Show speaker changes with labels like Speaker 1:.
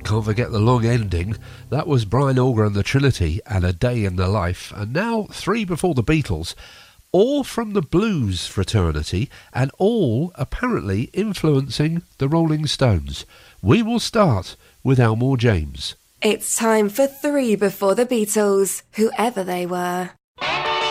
Speaker 1: can't forget the long ending. That was Brian Auger and the Trinity and A Day in the Life. And now 3 before the Beatles, all from the blues fraternity and all apparently influencing the Rolling Stones. We will start with Elmore James.
Speaker 2: It's time for 3 before the Beatles, whoever they were.